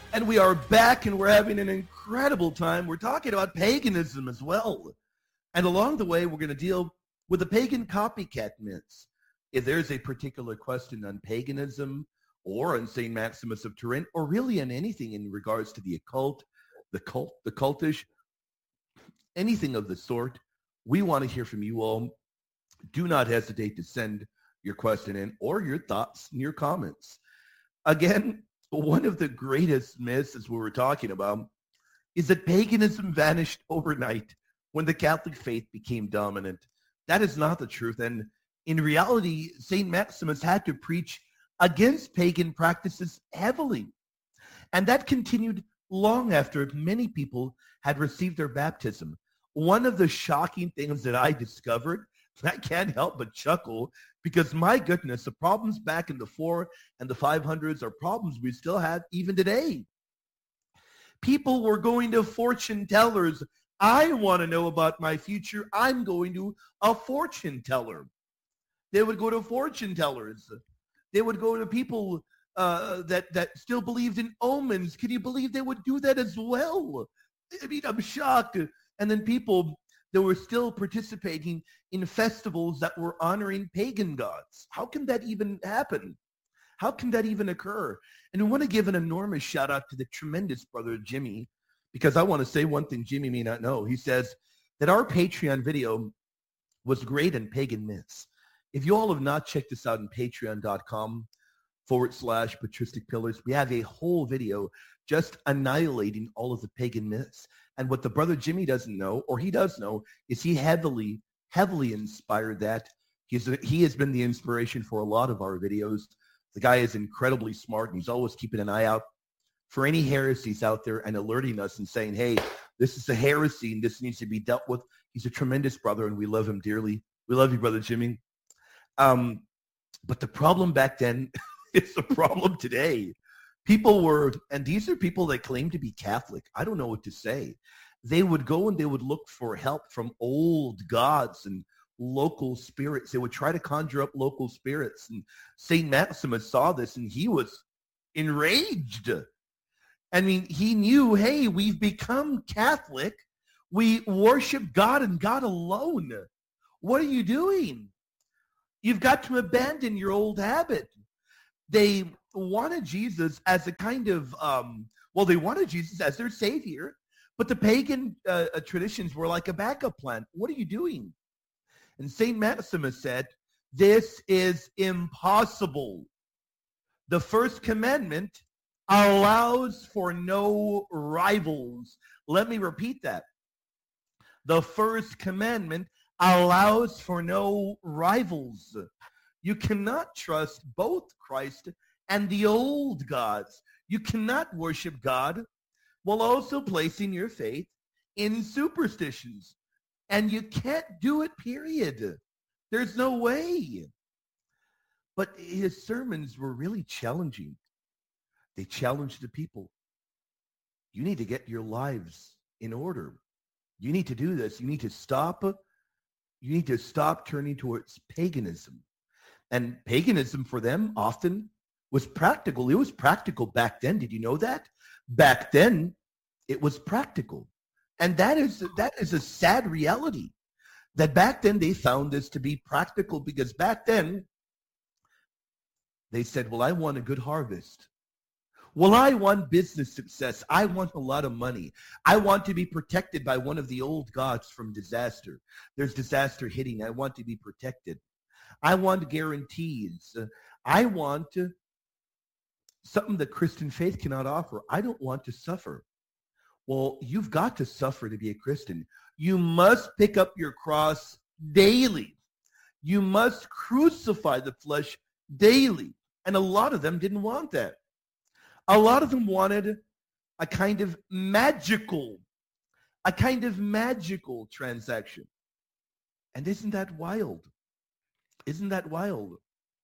And we are back, and we're having an incredible time. We're talking about paganism as well. And along the way, we're going to deal with the pagan copycat myths. If there's a particular question on paganism or on St. Maximus of Turin, or really on anything in regards to the occult, the cultish, anything of the sort, we want to hear from you all. Do not hesitate to send your question in or your thoughts and your comments. Again, one of the greatest myths, as we were talking about, is that paganism vanished overnight when the Catholic faith became dominant. That is not the truth. And in reality, St. Maximus had to preach against pagan practices heavily. And that continued long after many people had received their baptism. One of the shocking things that I discovered, I can't help but chuckle, because my goodness, the problems back in the 4 and the 500s are problems we still have even today. People were going to fortune tellers. I want to know about my future. I'm going to a fortune teller. They would go to fortune tellers. They would go to people that still believed in omens. Can you believe they would do that as well? I mean, I'm shocked. And then people that were still participating in festivals that were honoring pagan gods. How can that even happen? How can that even occur? And I want to give an enormous shout out to the tremendous brother Jimmy, because I want to say one thing Jimmy may not know. He says that our Patreon video was great in pagan myths. If you all have not checked this out on patreon.com/patristic pillars, we have a whole video just annihilating all of the pagan myths. And what the brother Jimmy doesn't know, or he does know, is he heavily inspired that. He has been the inspiration for a lot of our videos. The guy is incredibly smart, and he's always keeping an eye out for any heresies out there and alerting us and saying, hey, this is a heresy and this needs to be dealt with. He's a tremendous brother, and we love him dearly. We love you, brother Jimmy. But the problem back then is the problem today. People were, and these are people that claim to be Catholic. I don't know what to say. They would go and they would look for help from old gods and local spirits. They would try to conjure up local spirits. And St. Maximus saw this and he was enraged. I mean, he knew, hey, we've become Catholic. We worship God and God alone. What are you doing? You've got to abandon your old habit. They wanted Jesus as a kind of, they wanted Jesus as their savior, but the pagan traditions were like a backup plan. What are you doing? And St. Maximus said, this is impossible. The first commandment allows for no rivals. Let me repeat that. The first commandment allows for no rivals. You cannot trust both Christ and the old gods. You cannot worship God while also placing your faith in superstitions. And you can't do it, period. There's no way. But his sermons were really challenging. They challenged the people. You need to get your lives in order. You need to do this. You need to stop turning towards paganism. And paganism for them often was practical. It was practical back then. Did you know that? Back then, it was practical. And that is a sad reality, that back then they found this to be practical, because back then they said, well, I want a good harvest. Well, I want business success. I want a lot of money. I want to be protected by one of the old gods from disaster. There's disaster hitting. I want to be protected. I want guarantees. I want something that Christian faith cannot offer. I don't want to suffer. Well, you've got to suffer to be a Christian. You must pick up your cross daily. You must crucify the flesh daily. And a lot of them didn't want that. A lot of them wanted a kind of magical transaction. And isn't that wild? Isn't that wild?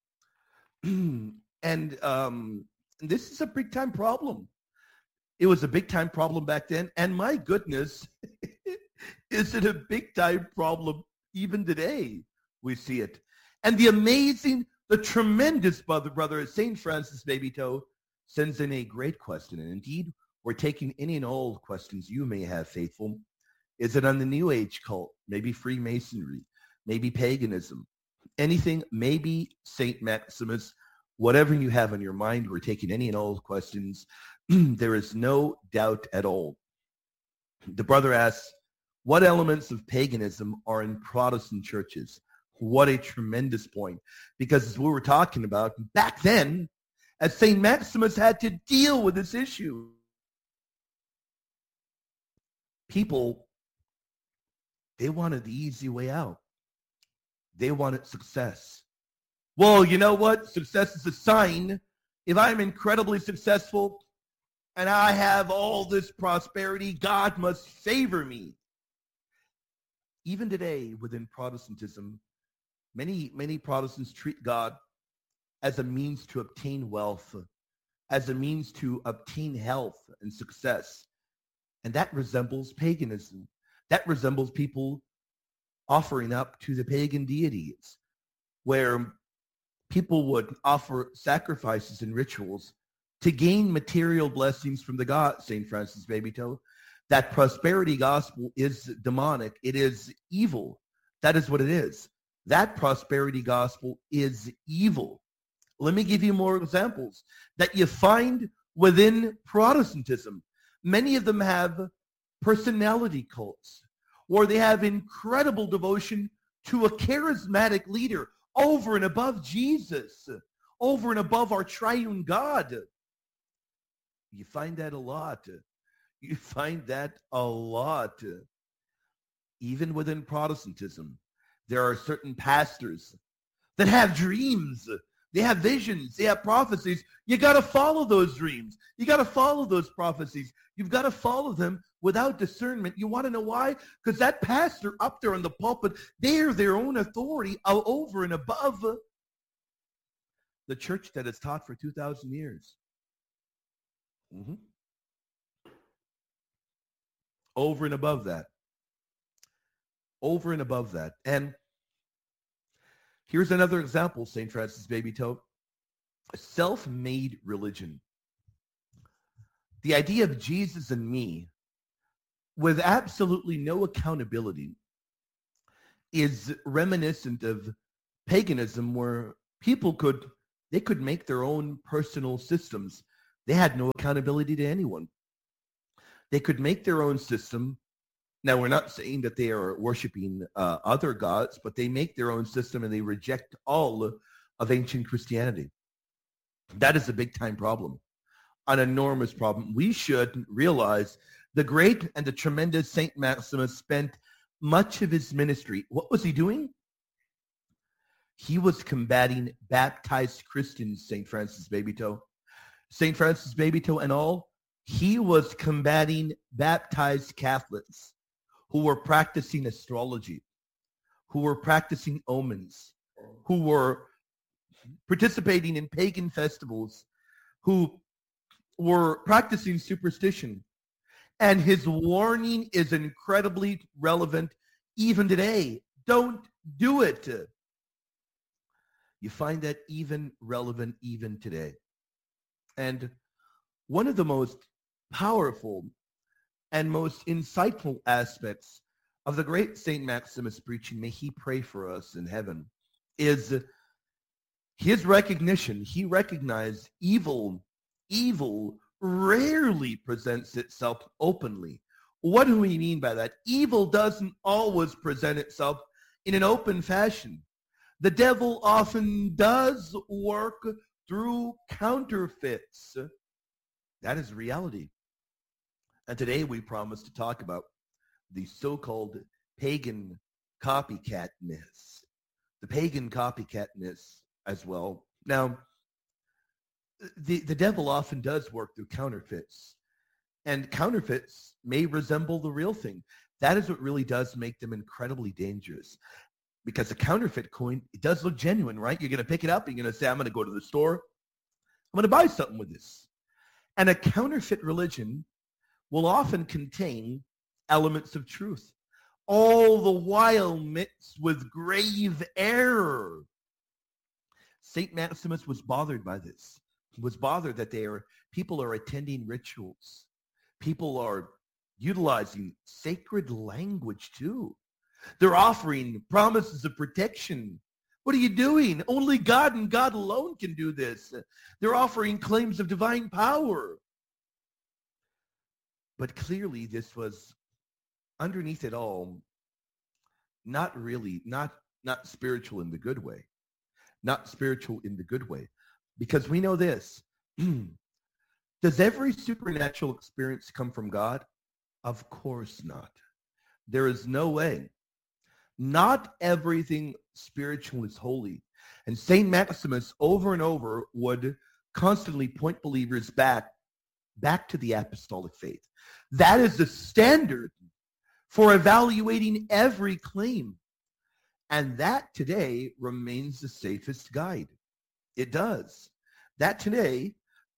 And this is a big time problem. It was a big time problem back then. And my goodness, is it a big time problem even today? We see it. And the tremendous brother, St. Francis Babytoe, sends in a great question. And indeed, we're taking any and all questions you may have, faithful. Is it on the New Age cult? Maybe Freemasonry? Maybe paganism? Anything? Maybe St. Maximus? Whatever you have on your mind, we're taking any and all questions. There is no doubt at all. The brother asks, what elements of paganism are in Protestant churches? What a tremendous point. Because as we were talking about, back then, as St. Maximus had to deal with this issue, people, they wanted the easy way out. They wanted success. Well, you know what? Success is a sign. If I'm incredibly successful and I have all this prosperity, God must favor me. Even today, within Protestantism, many Protestants treat God as a means to obtain wealth, as a means to obtain health and success. And that resembles paganism. That resembles people offering up to the pagan deities, where people would offer sacrifices and rituals to gain material blessings from the God, St. Francis Babytoe. That prosperity gospel is demonic. It is evil. That is what it is. That prosperity gospel is evil. Let me give you more examples that you find within Protestantism. Many of them have personality cults, or they have incredible devotion to a charismatic leader over and above Jesus, over and above our triune God. You find that a lot. You find that a lot. Even within Protestantism, there are certain pastors that have dreams. They have visions. They have prophecies. You got to follow those dreams. You got to follow those prophecies. You've got to follow them without discernment. You want to know why? Because that pastor up there in the pulpit, they're their own authority over and above the church that has taught for 2,000 years. Over and above that. Over and above that. And here's another example, St. Francis Babytoe. A self-made religion. The idea of Jesus and me with absolutely no accountability is reminiscent of paganism, where people could make their own personal systems. They had no accountability to anyone. They could make their own system. Now, we're not saying that they are worshiping other gods, but they make their own system and they reject all of ancient Christianity. That is a big-time problem, an enormous problem. We should realize the great and the tremendous St. Maximus spent much of his ministry. What was he doing? He was combating baptized Christians, St. Francis Babytoe. St. Francis Babytoe and all, he was combating baptized Catholics who were practicing astrology, who were practicing omens, who were participating in pagan festivals, who were practicing superstition. And his warning is incredibly relevant even today. Don't do it. You find that even relevant even today. And one of the most powerful and most insightful aspects of the great St. Maximus preaching, may he pray for us in heaven, is his recognition. He recognized evil rarely presents itself openly. What do we mean by that? Evil doesn't always present itself in an open fashion. The devil often does work through counterfeits. That is reality. And today we promise to talk about the so-called pagan copycat myths. The pagan copycat myths as well. Now, the devil often does work through counterfeits. And counterfeits may resemble the real thing. That is what really does make them incredibly dangerous. Because a counterfeit coin, it does look genuine, right? You're going to pick it up. You're going to say, I'm going to go to the store. I'm going to buy something with this. And a counterfeit religion will often contain elements of truth, all the while mixed with grave error. St. Maximus was bothered by this. was bothered that people are attending rituals. People are utilizing sacred language too. They're offering promises of protection. What are you doing? Only God and God alone can do this. They're offering claims of divine power. But clearly this was underneath it all, not spiritual in the good way. Not spiritual in the good way. Because we know this. Does every supernatural experience come from God? Of course not. There is no way. Not everything spiritual is holy. And St. Maximus over and over would constantly point believers back to the apostolic faith. That is the standard for evaluating every claim. And that today remains the safest guide. It does. That today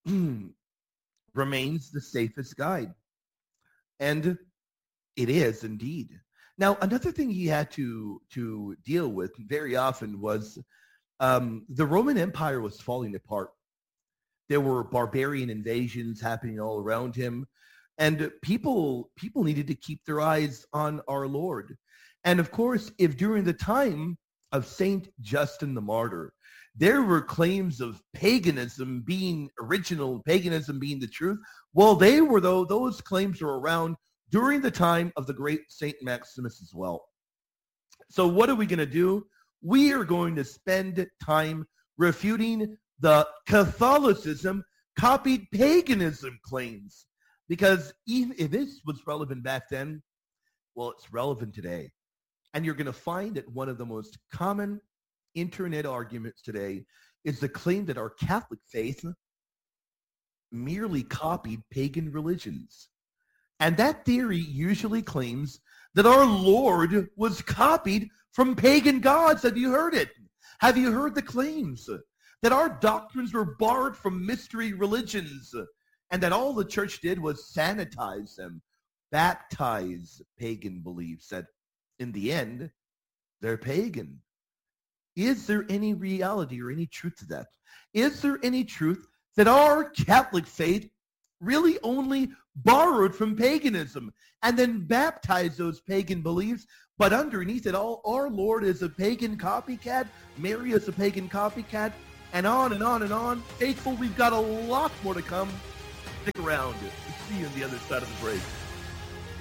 remains the safest guide. And it is indeed. Now, another thing he had to deal with very often was the Roman Empire was falling apart. There were barbarian invasions happening all around him. And people needed to keep their eyes on our Lord. And of course, if during the time of Saint Justin the Martyr, there were claims of paganism being original, paganism being the truth, well, those claims were around during the time of the great Saint Maximus as well. So what are we going to do? We are going to spend time refuting the Catholicism copied paganism claims. Because even if this was relevant back then, well, it's relevant today. And you're going to find that one of the most common internet arguments today is the claim that our Catholic faith merely copied pagan religions. And that theory usually claims that our Lord was copied from pagan gods. Have you heard it? Have you heard the claims that our doctrines were borrowed from mystery religions? And that all the church did was sanitize them, baptize pagan beliefs, that in the end, they're pagan. Is there any reality or any truth to that? Is there any truth that our Catholic faith really only borrowed from paganism and then baptized those pagan beliefs, but underneath it all, our Lord is a pagan copycat, Mary is a pagan copycat, and on and on and on. Faithful, we've got a lot more to come. Stick around. See you on the other side of the break.